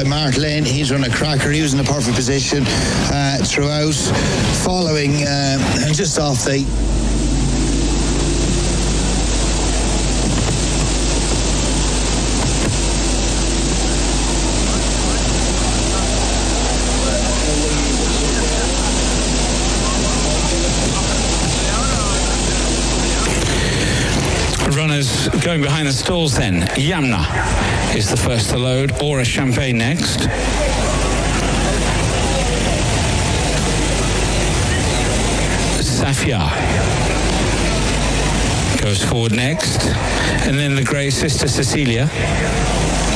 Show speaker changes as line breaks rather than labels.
by Mark Lynn. He's run a cracker. He was in a perfect position throughout. Following just off the...
Runners going behind the stalls then. Yamna is the first to load, Aura Champagne next. Safia goes forward next. And then the grey Sister Cecilia.